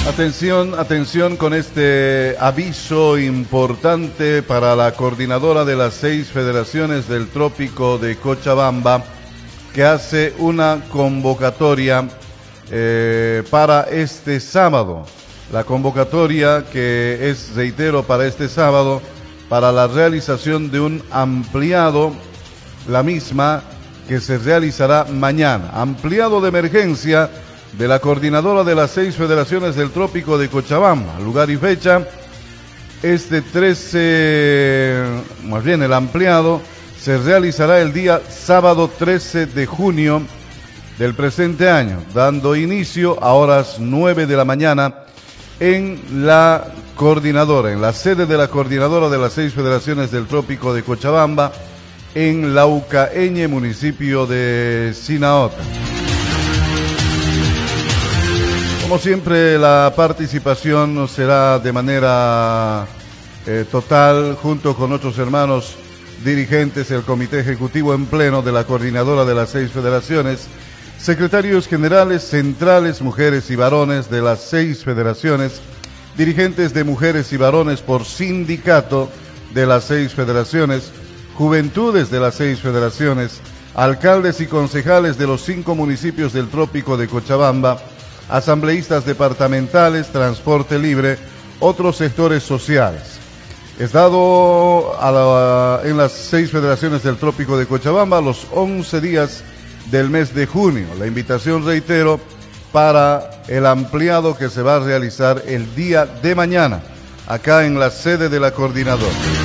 Atención, atención con este aviso importante para la coordinadora de las 6 federaciones del Trópico de Cochabamba, que hace una convocatoria para este sábado. La convocatoria que es, reitero, para este sábado, para la realización de un ampliado, la misma que se realizará mañana. Ampliado de emergencia de la coordinadora de las 6 federaciones del Trópico de Cochabamba. Lugar y fecha, este 13, más bien el ampliado, se realizará el día sábado 13 de junio del presente año, dando inicio a horas 9 de la mañana en la coordinadora, en la sede de la coordinadora de las 6 federaciones del Trópico de Cochabamba, en Laucaeñe, municipio de Sinaota. Como siempre, la participación será de manera total, junto con otros hermanos dirigentes, el Comité Ejecutivo en pleno de la coordinadora de las 6 federaciones, secretarios generales centrales, mujeres y varones de las 6 federaciones, dirigentes de mujeres y varones por sindicato de las 6 federaciones, juventudes de las 6 federaciones, alcaldes y concejales de los 5 municipios del Trópico de Cochabamba, asambleístas departamentales, transporte libre, otros sectores sociales. Es dado en las 6 federaciones del Trópico de Cochabamba los 11 días del mes de junio. La invitación, reitero, para el ampliado que se va a realizar el día de mañana, acá en la sede de la coordinadora.